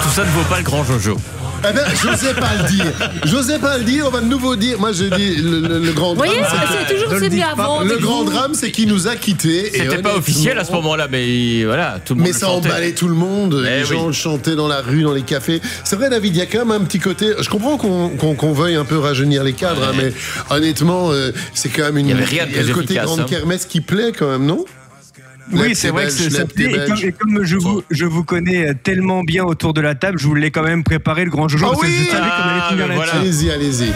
tout ça ne vaut pas le grand Jojo. Eh ben, j'osais pas le dire, on va de nouveau dire. Moi, j'ai dit le grand drame. Vous voyez, c'est toujours c'est mieux avant. Le grand drame, c'est qu'il nous a quittés. C'était pas officiel à ce moment-là, mais voilà, tout le monde. Mais ça emballait tout le monde. Les gens le chantaient dans la rue, dans les cafés. C'est vrai, David, il y a quand même un petit côté. Je comprends qu'on veuille un peu rajeunir les cadres, hein, mais honnêtement, c'est quand même une. Il y avait rien de plus le côté efficace, grande kermesse qui plaît quand même, non? Oui, c'est vrai que ça plaît. Et comme je vous connais tellement bien autour de la table, je voulais quand même préparer le grand Jojo. Ah parce que oui, je savais qu'on allait finir là-dessus. Allez-y.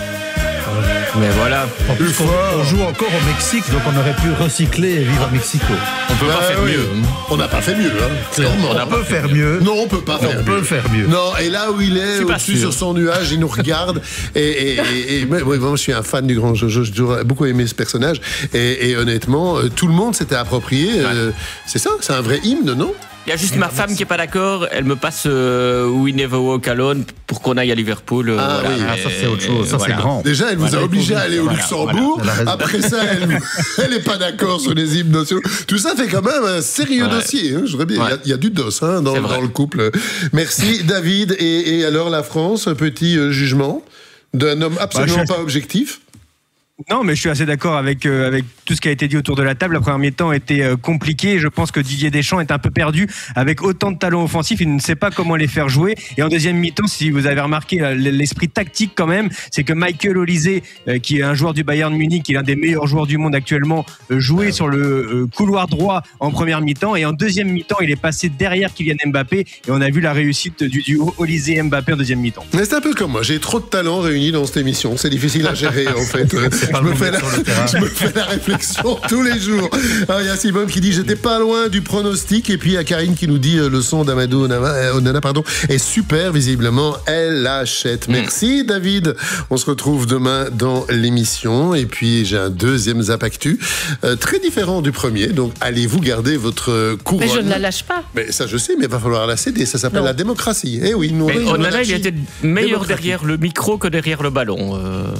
Mais voilà. En plus, on joue encore au Mexique, donc on aurait pu recycler et vivre à Mexico. On peut pas faire mieux. On n'a pas fait mieux, hein, clairement. On peut faire mieux. Non, on peut pas faire mieux. On peut faire mieux. Non, et là où il est, au-dessus sur son nuage, il nous regarde. Et moi, je suis un fan du grand Jojo. J'ai toujours beaucoup aimé ce personnage. Et honnêtement, tout le monde s'était approprié. C'est ça, c'est un vrai hymne, non? Il y a juste ma femme qui est pas d'accord. Elle me passe We Never Walk Alone pour qu'on aille à Liverpool. Voilà. Oui, ça c'est autre chose. Ça c'est grand. Déjà, elle vous a obligé à aller au Luxembourg. Après ça, elle est pas d'accord sur les hymnes nationaux. Tout ça fait quand même un sérieux dossier. Hein, je dirais bien. Il y a du dos dans le couple. Merci, David. Et alors, la France, un petit jugement d'un homme absolument pas objectif. Non, mais je suis assez d'accord avec tout ce qui a été dit autour de la table. La première mi-temps était compliquée. Je pense que Didier Deschamps est un peu perdu. Avec autant de talents offensifs, il ne sait pas comment les faire jouer. Et en deuxième mi-temps, si vous avez remarqué l'esprit tactique quand même, c'est que Michael Olise, qui est un joueur du Bayern Munich, qui est l'un des meilleurs joueurs du monde actuellement, jouait sur le couloir droit en première mi-temps. Et en deuxième mi-temps, il est passé derrière Kylian Mbappé. Et on a vu la réussite du duo Olise-Mbappé en deuxième mi-temps. Mais c'est un peu comme moi. J'ai trop de talents réunis dans cette émission. C'est difficile à gérer, en fait. Je me fais la réflexion tous les jours. Alors, il y a Simone qui dit j'étais pas loin du pronostic, et puis il y a Karine qui nous dit le son d'Amadou Onana est super, visiblement elle l'achète. Merci David, on se retrouve demain dans l'émission, et puis j'ai un deuxième Zap Actu très différent du premier, donc allez-vous garder votre couronne. Mais je ne la lâche pas. Mais ça je sais, mais il va falloir la céder, ça s'appelle la démocratie. Eh oui, nous Onana, il était meilleur derrière le micro que derrière le ballon.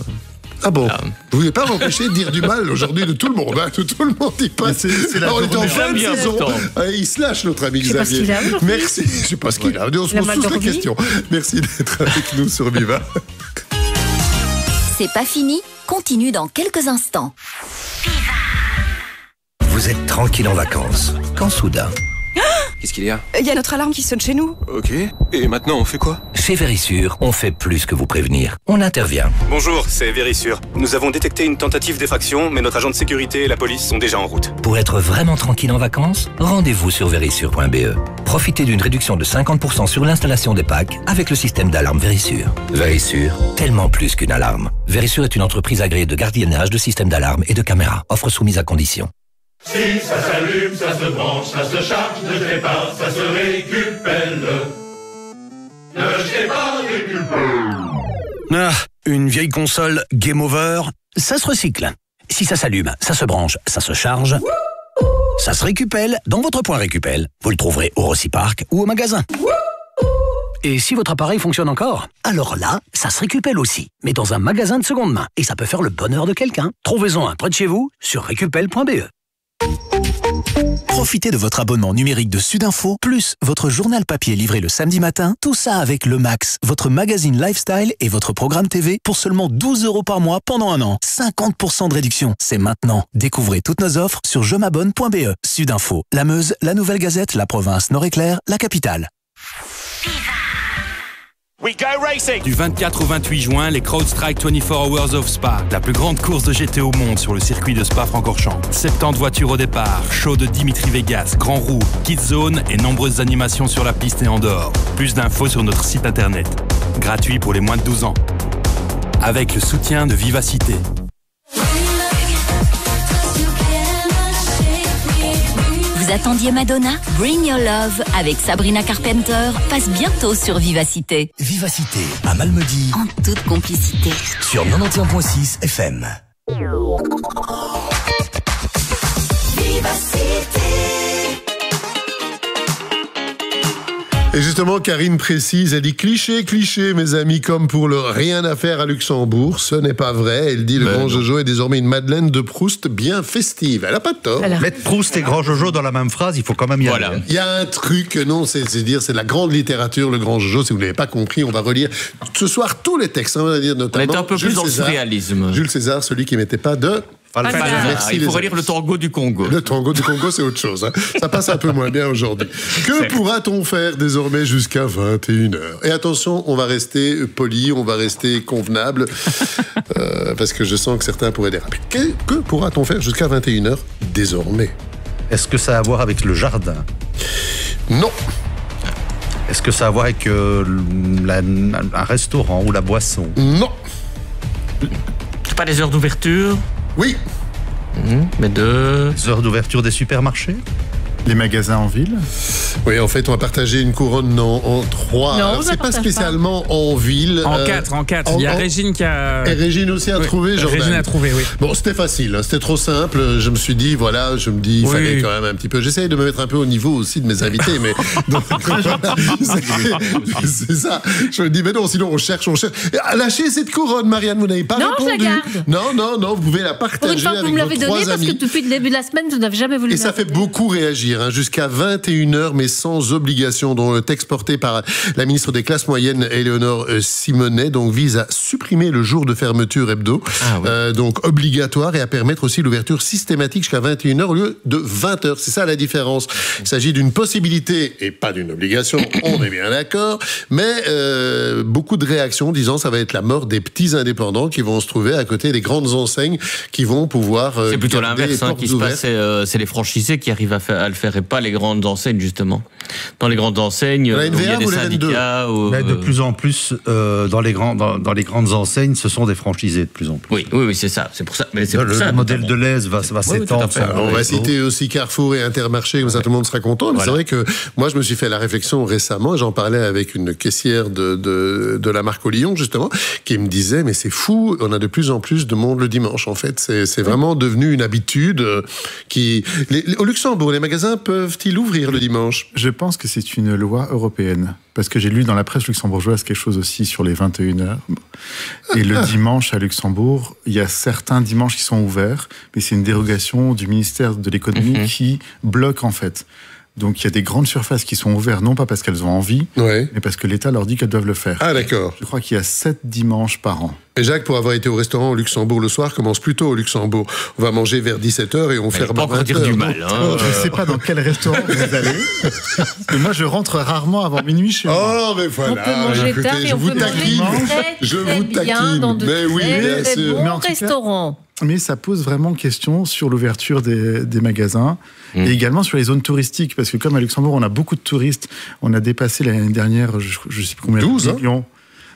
Ah bon, vous voulez pas m'empêcher de dire du mal aujourd'hui de tout le monde, hein, tout le monde y passe. On est en fin de saison. Il se lâche notre ami Xavier. Merci, je sais pas ce qu'il a. On se pose tous la question. Merci d'être avec nous sur Viva. C'est pas fini, continue dans quelques instants. Vous êtes tranquille en vacances, quand soudain... Qu'est-ce qu'il y a ? Il y a notre alarme qui sonne chez nous. Ok. Et maintenant, on fait quoi ? Chez Verisure, on fait plus que vous prévenir. On intervient. Bonjour, c'est Verisure. Nous avons détecté une tentative d'effraction, mais notre agent de sécurité et la police sont déjà en route. Pour être vraiment tranquille en vacances, rendez-vous sur verisure.be. Profitez d'une réduction de 50% sur l'installation des packs avec le système d'alarme Verisure. Verisure, tellement plus qu'une alarme. Verisure est une entreprise agréée de gardiennage, de systèmes d'alarme et de caméras. Offre soumise à condition. Si ça s'allume, ça se branche, ça se charge, ne jetez pas, ça se récupère. Ne jetez pas, récupère. Une vieille console Game Over, ça se recycle. Si ça s'allume, ça se branche, ça se charge, ça se récupère dans votre point récupère. Vous le trouverez au Rocipark ou au magasin. Et si votre appareil fonctionne encore, alors là, ça se récupère aussi, mais dans un magasin de seconde main. Et ça peut faire le bonheur de quelqu'un. Trouvez-en un près de chez vous sur récupel.be. Profitez de votre abonnement numérique de Sudinfo, plus votre journal papier livré le samedi matin, tout ça avec Le Max, votre magazine lifestyle et votre programme TV pour seulement 12 € par mois pendant un an. 50% de réduction, c'est maintenant. Découvrez toutes nos offres sur jemabonne.be. Sudinfo, la Meuse, la Nouvelle Gazette, la Province, Nord-Éclair, la Capitale. Du 24 au 28 juin, les CrowdStrike 24 Hours of Spa, la plus grande course de GT au monde sur le circuit de Spa-Francorchamps. 70 voitures au départ, show de Dimitri Vegas, Grand Roue, Kids Zone et nombreuses animations sur la piste et en dehors. Plus d'infos sur notre site internet. Gratuit pour les moins de 12 ans. Avec le soutien de Vivacité. Vous attendiez Madonna ? Bring Your Love avec Sabrina Carpenter passe bientôt sur Vivacité. Vivacité, à Malmedy. En toute complicité. Sur 91.6 FM. Et justement, Karine précise, elle dit cliché, mes amis, comme pour le rien à faire à Luxembourg. Ce n'est pas vrai. Elle dit le grand Jojo est désormais une Madeleine de Proust bien festive. Elle a pas de tort. Mettre Proust et grand Jojo dans la même phrase, il faut quand même y aller. Il y a un truc, non, c'est de la grande littérature, le grand Jojo. Si vous ne l'avez pas compris, on va relire ce soir tous les textes. On va dire notamment. On est un peu plus dans le surréalisme. Jules César, celui qui mettait pas de. Merci, il faut relire le tango du Congo. Le tango du Congo, c'est autre chose. Hein. Ça passe un peu moins bien aujourd'hui. Que pourra-t-on faire désormais jusqu'à 21h ? Et attention, on va rester poli, on va rester convenable, parce que je sens que certains pourraient déraper. Que pourra-t-on faire jusqu'à 21h désormais ? Est-ce que ça a à voir avec le jardin ? Non. Est-ce que ça a à voir avec un restaurant ou la boisson ? Non. C'est pas des heures d'ouverture ? Oui. Mais Les heures d'ouverture des supermarchés ? Les magasins en ville ? Oui, en fait, on va partager une couronne en 3. Non, alors, c'est pas spécialement en ville. En 4. Il y a Régine qui a... Et Régine aussi a trouvé, Jordan. Régine a trouvé, oui. Bon, c'était facile, hein, c'était trop simple. Je me suis dit, il fallait quand même un petit peu. J'essaye de me mettre un peu au niveau aussi de mes invités, mais... donc, c'est ça. Je me dis, mais non, sinon on cherche. Lâchez cette couronne, Marianne, vous n'avez pas répondu. Je la garde. Non, vous pouvez la partager avec vous me l'avez vos 3 donnée parce amis. que depuis le début de la semaine, vous n'avez jamais voulu. Et ça fait beaucoup réagir, hein, jusqu'à 21h, mais sans obligation, dont le texte porté par la ministre des Classes moyennes, Éléonore Simonet, donc vise à supprimer le jour de fermeture hebdo, donc obligatoire, et à permettre aussi l'ouverture systématique jusqu'à 21h au lieu de 20h. C'est ça la différence. Il s'agit d'une possibilité et pas d'une obligation, on est bien d'accord, mais beaucoup de réactions disant ça va être la mort des petits indépendants qui vont se trouver à côté des grandes enseignes qui vont pouvoir c'est plutôt l'inverse qui se passe, c'est les franchisés qui arrivent à le faire et pas les grandes enseignes, justement. Dans les grandes enseignes, la il y a des syndicats. Mais de plus en plus, dans les grandes enseignes, ce sont des franchisés de plus en plus. Oui, c'est ça. C'est pour ça. Mais c'est pour ça, le modèle de l'Aise va s'étendre. On va citer aussi Carrefour et Intermarché, comme ça tout le monde sera content. Mais c'est vrai que moi, je me suis fait la réflexion récemment, j'en parlais avec une caissière de la marque au Lyon, justement, qui me disait, mais c'est fou, on a de plus en plus de monde le dimanche, en fait. C'est vraiment devenu une habitude au Luxembourg, les magasins peuvent-ils ouvrir le dimanche ? Je pense que c'est une loi européenne. Parce que j'ai lu dans la presse luxembourgeoise quelque chose aussi sur les 21h. Et le dimanche à Luxembourg, il y a certains dimanches qui sont ouverts, mais c'est une dérogation du ministère de l'économie qui bloque en fait. Donc il y a des grandes surfaces qui sont ouvertes, non pas parce qu'elles ont envie, mais parce que l'État leur dit qu'elles doivent le faire. Ah d'accord. Je crois qu'il y a 7 dimanches par an. Et Jacques, pour avoir été au restaurant au Luxembourg le soir, commence plus tôt au Luxembourg. On va manger vers 17h et on ferme à 20h. Dire du mal. Hein. Je ne sais pas dans quel restaurant vous allez. Mais moi, je rentre rarement avant minuit chez moi. Oh, mais voilà. On peut manger tard et on peut manger très bien dans de très bons restaurants. Mais ça pose vraiment question sur l'ouverture des magasins et également sur les zones touristiques. Parce que comme à Luxembourg, on a beaucoup de touristes. On a dépassé l'année dernière, je ne sais plus combien, 12 millions.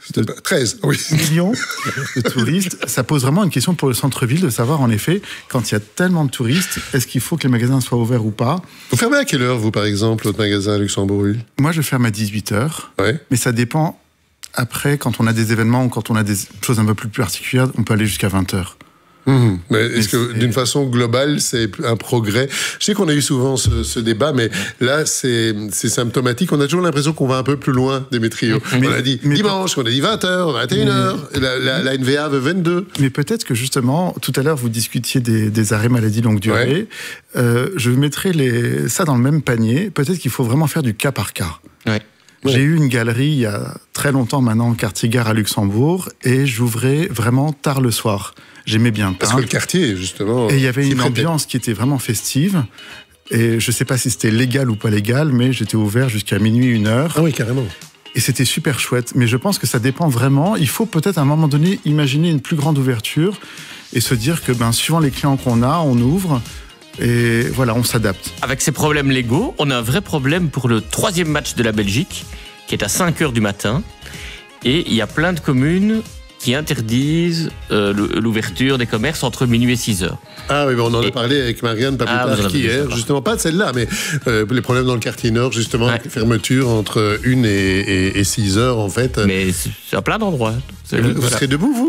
13, oui. Millions de touristes. Ça pose vraiment une question pour le centre-ville de savoir, en effet, quand il y a tellement de touristes, est-ce qu'il faut que les magasins soient ouverts ou pas ? Vous fermez à quelle heure, vous, par exemple, votre magasin à Luxembourg-Ville ? Moi, je ferme à 18h. Ouais. Mais ça dépend. Après, quand on a des événements ou quand on a des choses un peu plus particulières, on peut aller jusqu'à 20h. Mais est-ce que d'une façon globale, c'est un progrès ? Je sais qu'on a eu souvent ce débat, mais là, c'est symptomatique. On a toujours l'impression qu'on va un peu plus loin, Démétrio. On a dit dimanche, on a dit 20h, 21h, la NVA veut 22. Mais peut-être que justement, tout à l'heure, vous discutiez des arrêts maladie longue durée. Je mettrais ça dans le même panier. Peut-être qu'il faut vraiment faire du cas par cas. J'ai eu une galerie il y a très longtemps maintenant, quartier-gare à Luxembourg, et j'ouvrais vraiment tard le soir. J'aimais bien peindre. Parce que le quartier, justement... Et il y avait une ambiance qui était vraiment festive. Et je ne sais pas si c'était légal ou pas légal, mais j'étais ouvert jusqu'à minuit, 1h. Ah oui, carrément. Et c'était super chouette. Mais je pense que ça dépend vraiment. Il faut peut-être à un moment donné imaginer une plus grande ouverture et se dire que suivant les clients qu'on a, on ouvre... Et voilà, on s'adapte. Avec ces problèmes légaux, on a un vrai problème pour le 3e match de la Belgique, qui est à 5h du matin. Et il y a plein de communes qui interdisent l'ouverture des commerces entre minuit et 6h. Ah oui, on en a parlé avec Marianne pas plus tard qu'hier. Justement, pas de celle-là, mais les problèmes dans le quartier nord, justement, avec les fermetures entre 1 et 6h, en fait. Mais c'est à plein d'endroits. Vous serez debout, vous ?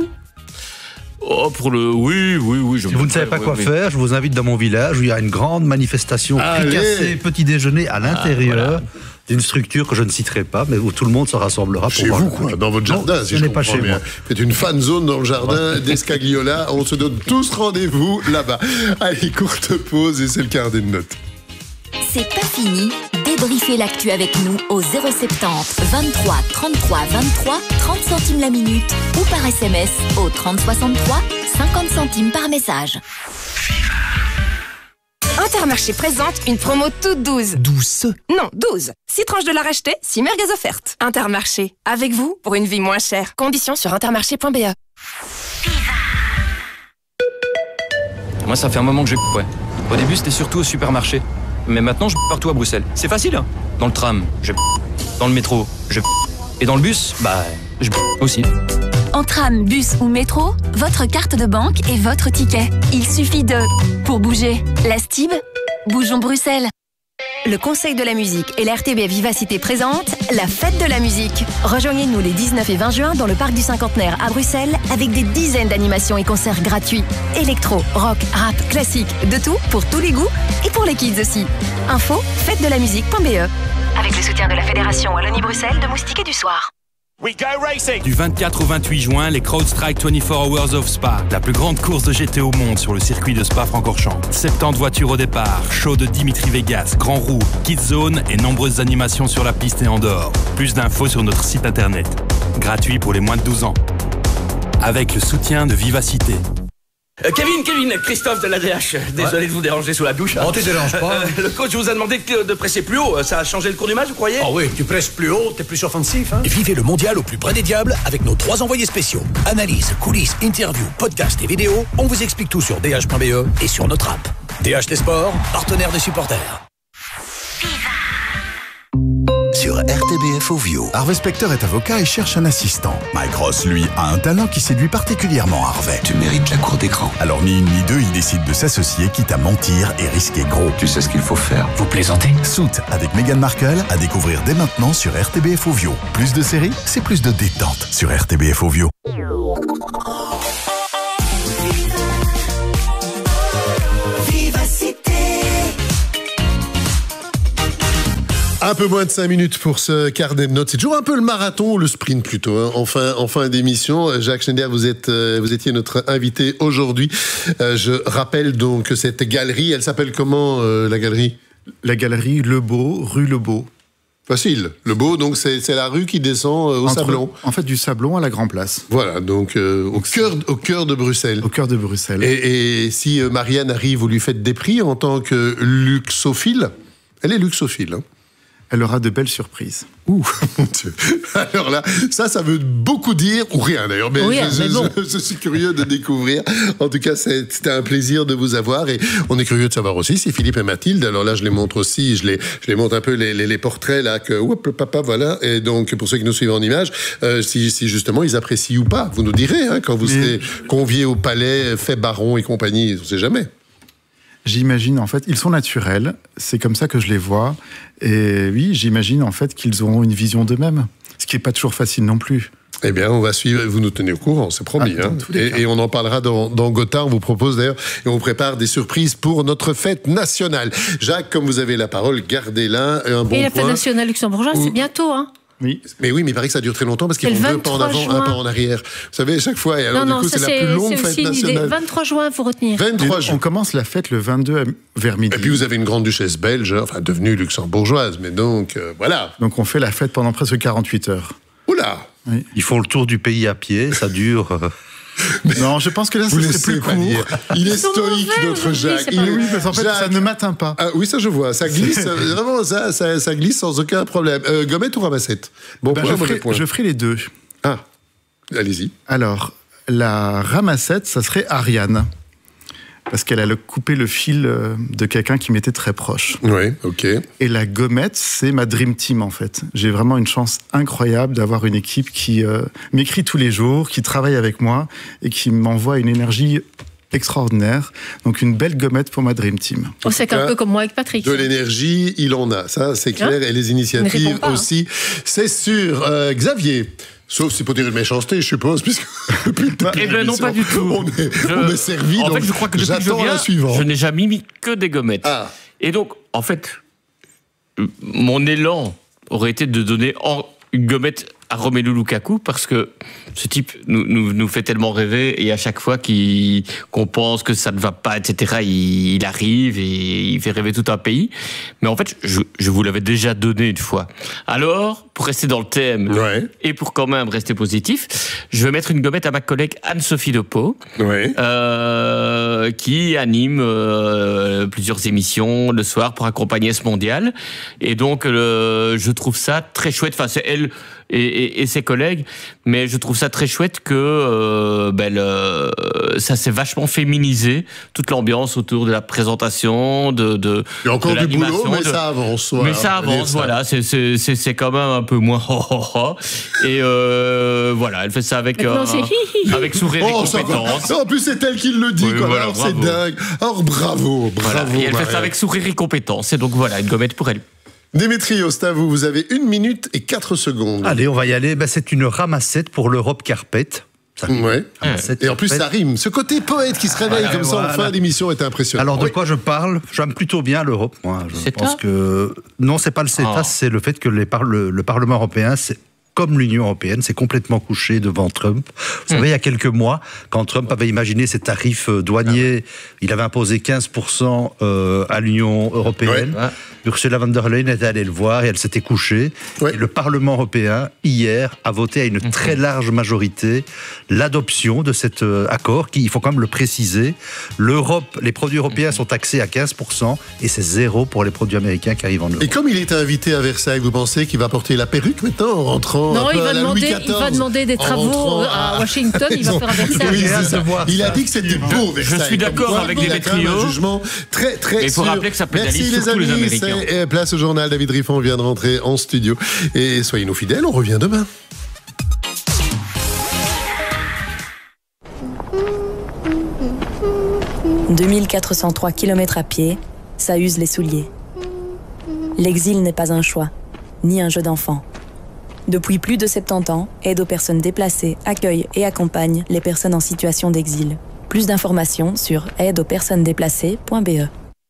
Oh, oui. Si vous ne savez pas quoi faire, je vous invite dans mon village où il y a une grande manifestation fricassée petit déjeuner à l'intérieur. d'une structure que je ne citerai pas, mais où tout le monde se rassemblera pour chez voir. Vous, quoi, dans votre jardin, si je comprends pas chez bien. Moi. C'est une fan zone dans le jardin d'Escagliola. On se donne tous rendez-vous là-bas. Allez, courte pause et c'est le quart des notes. C'est pas fini. Débriefez l'actu avec nous au 070 23 33 23 30 centimes la minute ou par SMS au 30 63 50 centimes par message. Intermarché présente une promo toute 12. 12. Non, 12. 6 tranches de la racheter, 6 merguez offertes. Intermarché, avec vous pour une vie moins chère. Conditions sur intermarché.be. Moi, ça fait un moment que ouais. Au début, c'était surtout au supermarché. Mais maintenant, je partout à Bruxelles. C'est facile, hein. Dans le tram, dans le métro, et dans le bus, je aussi. En tram, bus ou métro, votre carte de banque et votre ticket. Il suffit de... Pour bouger, la Stib, bougeons Bruxelles. Le Conseil de la musique et la RTBF Vivacité présentent la Fête de la musique. Rejoignez-nous les 19 et 20 juin dans le Parc du Cinquantenaire à Bruxelles avec des dizaines d'animations et concerts gratuits. Électro, rock, rap, classique, de tout pour tous les goûts et pour les kids aussi. Info, fêtedelamusique.be. Avec le soutien de la Fédération Wallonie-Bruxelles de Moustique et du Soir. We go racing. Du 24 au 28 juin, les CrowdStrike 24 Hours of Spa, la plus grande course de GT au monde sur le circuit de Spa-Francorchamps. 70 voitures au départ, show de Dimitri Vegas, Grand Roue, Kids Zone et nombreuses animations sur la piste et en dehors. Plus d'infos sur notre site internet. Gratuit pour les moins de 12 ans. Avec le soutien de Vivacité. Kevin, Christophe de l'ADH. Désolé de vous déranger sous la douche. Oh, tu déranges pas. Le coach vous a demandé de presser plus haut. Ça a changé le cours du match, vous croyez? Oh oui, tu presses plus haut, t'es plus offensif. Hein. Vivez le mondial au plus près des diables avec nos 3 envoyés spéciaux. Analyse, coulisses, interviews, podcasts et vidéos. On vous explique tout sur dh.be et sur notre app. DH des sports, partenaire des supporters. Sur RTBF Ovio, Harvey Specter est avocat et cherche un assistant. Mike Ross, lui, a un talent qui séduit particulièrement Harvey. Tu mérites la cour d'écran. Alors ni une ni deux, il décide de s'associer, quitte à mentir et risquer gros. Tu sais ce qu'il faut faire. Vous plaisantez? Suits avec Meghan Markle à découvrir dès maintenant sur RTBF Ovio. Plus de séries, c'est plus de détente sur RTBF Ovio. Un peu moins de 5 minutes pour ce quart des notes. C'est toujours un peu le marathon ou le sprint plutôt. Hein. En fin d'émission, Jacques Schneider, vous étiez notre invité aujourd'hui. Je rappelle donc cette galerie, elle s'appelle comment la galerie? La galerie Lebeau, rue Lebeau. Facile. Lebeau, donc c'est la rue qui descend au Sablon. En fait, du Sablon à la Grand Place. Voilà, donc au cœur de Bruxelles. Au cœur de Bruxelles. Et si Marianne arrive, vous lui faites des prix en tant que luxophile? Elle est luxophile, hein. Elle aura de belles surprises. Ouh, mon Dieu. Alors là, ça veut beaucoup dire, ou rien d'ailleurs, mais, je suis curieux de découvrir. En tout cas, c'était un plaisir de vous avoir et on est curieux de savoir aussi si Philippe et Mathilde, alors là, je les montre aussi, je les montre un peu les portraits là, que, oups, le papa, voilà. Et donc, pour ceux qui nous suivent en images, si justement ils apprécient ou pas, vous nous direz, hein, quand vous serez conviés au palais, fait baron et compagnie, on ne sait jamais. J'imagine, en fait, ils sont naturels, c'est comme ça que je les vois. Et oui, j'imagine, en fait, qu'ils auront une vision d'eux-mêmes, ce qui n'est pas toujours facile non plus. Eh bien, on va suivre, vous nous tenez au courant, c'est promis. Et on en parlera dans Gotha, on vous propose d'ailleurs, et on prépare des surprises pour notre fête nationale. Jacques, comme vous avez la parole, gardez-la. Et la fête nationale luxembourgeoise, c'est bientôt, hein. Oui. Mais il paraît que ça dure très longtemps parce qu'ils font 2 pas en avant, 1 pas en arrière. Vous savez, chaque fois, et alors du coup, c'est la plus longue fête nationale. 23 juin, il faut retenir. 23 juin. On commence la fête le 22 vers midi. Et puis vous avez une grande duchesse belge, enfin devenue luxembourgeoise, mais donc, voilà. Donc on fait la fête pendant presque 48 heures. Oula! Oui. Ils font le tour du pays à pied, ça dure... Non, je pense que là, c'est plus court. Il est stoïque, notre Jacques. Oui, parce qu'en fait, ça ne m'atteint pas. Ah, oui, ça je vois. Ça glisse, vraiment, ça glisse sans aucun problème. Gommette ou ramassette? Bon, je ferai les deux. Ah, allez-y. Alors, la ramassette, ça serait Ariane. Parce qu'elle a coupé le fil de quelqu'un qui m'était très proche. Oui, ok. Et la gommette, c'est ma dream team, en fait. J'ai vraiment une chance incroyable d'avoir une équipe qui m'écrit tous les jours, qui travaille avec moi et qui m'envoie une énergie extraordinaire. Donc, une belle gommette pour ma dream team. C'est un peu comme moi avec Patrick. De l'énergie, il en a. Ça, c'est clair. Et les initiatives aussi. C'est sûr. Xavier. Sauf si pour dire une méchanceté, je suppose, puisque eh ben non, pas du tout. On est servi. En fait, je crois que depuis que je viens, je n'ai jamais mis que des gommettes. Ah. Et donc, en fait, mon élan aurait été de donner une gommette à Romelu Lukaku, parce que ce type nous fait tellement rêver, et à chaque fois qu'on pense que ça ne va pas, etc., il arrive et il fait rêver tout un pays. Mais en fait, je vous l'avais déjà donné une fois. Alors, pour rester dans le thème et pour quand même rester positif, je vais mettre une gommette à ma collègue Anne-Sophie Depeau, qui anime plusieurs émissions le soir pour accompagner ce mondial. Et donc, je trouve ça très chouette. Enfin, c'est elle et ses collègues, mais je trouve ça très chouette que ça s'est vachement féminisé, toute l'ambiance autour de la présentation, il y a encore du boulot, mais ça avance. Mais ça avance, voilà, c'est quand même un peu moins et voilà, elle fait ça avec sourire et compétence. En plus, c'est elle qui le dit, quoi. Voilà, alors c'est dingue. Alors bravo. Et elle fait ça avec sourire et compétence, et donc voilà, une gommette pour elle. Démétrios, c'est à vous. Vous avez 1 minute et 4 secondes. Allez, on va y aller. C'est une ramassette pour l'Europe Carpet. Et en plus, ça rime. Ce côté poète qui se réveille comme ça en fin d'émission est impressionnant. Alors, de quoi je parle? J'aime plutôt bien l'Europe, moi. Je pense que... Non, c'est pas le CETA, c'est le fait que le Parlement européen, c'est comme l'Union européenne, c'est complètement couché devant Trump. Vous savez, il y a quelques mois, quand Trump avait imaginé ses tarifs douaniers, il avait imposé 15% à l'Union européenne. Ursula von der Leyen était allée le voir et elle s'était couchée. Et le Parlement européen, hier, a voté à une très large majorité l'adoption de cet accord qui, il faut quand même le préciser, les produits européens sont taxés à 15% et c'est 0 pour les produits américains qui arrivent en Europe. Et comme il est invité à Versailles, vous pensez qu'il va porter la perruque maintenant en rentrant? Non, il va demamer des travaux à Washington, il va faire un Versailles. Il a dit que c'était beau, Versailles. Je suis d'accord avec Démétrios. Un jugement très, très il faut rappeler que ça pénalise surtout les Américains. Et place au journal, David Riffon vient de rentrer en studio. Et soyez nos fidèles, on revient demain. « 2403 km à pied, ça use les souliers. L'exil n'est pas un choix, ni un jeu d'enfant. Depuis plus de 70 ans, Aide aux personnes déplacées accueille et accompagne les personnes en situation d'exil. Plus d'informations sur aideauspersonnesdéplacées.be.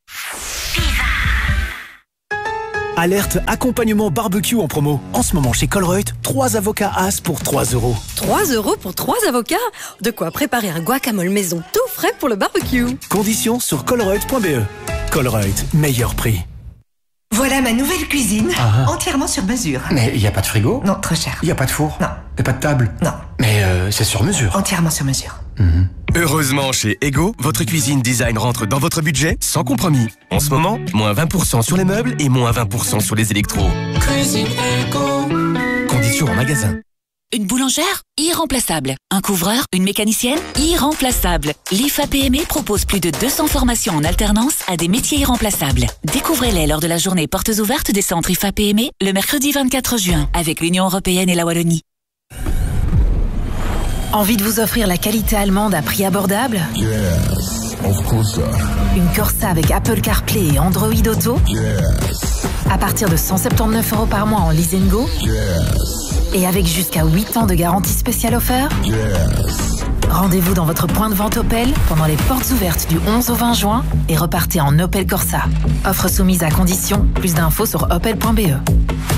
Alerte accompagnement barbecue en promo. En ce moment chez Colruyt, 3 avocats As pour 3 €. 3 € pour 3 avocats? De quoi préparer un guacamole maison tout frais pour le barbecue. Conditions sur colruyt.be. Colruyt, meilleur prix. Voilà ma nouvelle cuisine, entièrement sur mesure. Mais il n'y a pas de frigo? Non, trop cher. Il n'y a pas de four? Non. Et pas de table? Non. Mais c'est sur mesure? Entièrement sur mesure. Heureusement, chez Ego, votre cuisine design rentre dans votre budget sans compromis. En ce moment, moins 20% sur les meubles et moins 20% sur les électros. Cuisine Ego. Conditions en magasin. Une boulangère? Irremplaçable. Un couvreur? Une mécanicienne? Irremplaçable. L'IFA PME propose plus de 200 formations en alternance à des métiers irremplaçables. Découvrez-les lors de la journée portes ouvertes des centres IFA PME le mercredi 24 juin avec l'Union européenne et la Wallonie. Envie de vous offrir la qualité allemande à prix abordable? Yes, of course. Une Corsa avec Apple CarPlay et Android Auto? Yes. À partir de 179 € par mois en leasing go? Yes. Et avec jusqu'à 8 ans de garantie spéciale offerte? Yes. Rendez-vous dans votre point de vente Opel pendant les portes ouvertes du 11 au 20 juin et repartez en Opel Corsa. Offre soumise à condition. Plus d'infos sur opel.be.